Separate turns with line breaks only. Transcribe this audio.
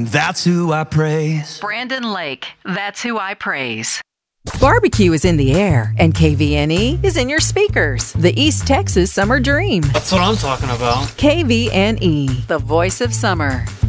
and that's who I praise.
Brandon Lake, that's who I praise.
Barbecue is in the air, and KVNE is in your speakers. The East Texas Summer Dream.
That's what I'm talking about.
KVNE, the voice of summer.